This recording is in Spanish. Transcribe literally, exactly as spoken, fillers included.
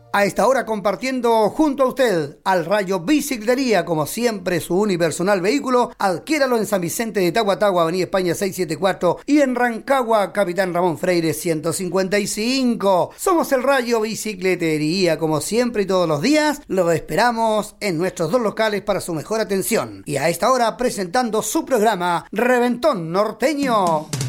A esta hora compartiendo junto a usted al Rayo Bicicletería, como siempre su unipersonal vehículo. Adquiéralo en San Vicente de Tahuatahua, Avenida España seiscientos setenta y cuatro, y en Rancagua, Capitán Ramón Freire ciento cincuenta y cinco. Somos el Rayo Bicicletería, como siempre y todos los días. Lo esperamos en nuestros dos locales para su mejor atención. Y a esta hora presentando su programa Reventón Norteño.